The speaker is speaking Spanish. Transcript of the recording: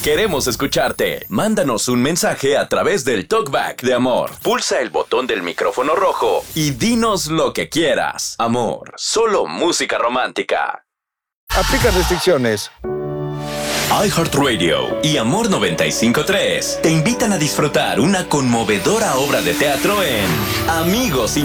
Queremos escucharte. Mándanos un mensaje a través del TalkBack de Amor. Pulsa el botón del micrófono rojo y dinos lo que quieras. Amor, solo música romántica. Aplica restricciones. iHeartRadio y Amor 95.3 te invitan a disfrutar una conmovedora obra de teatro en Amigos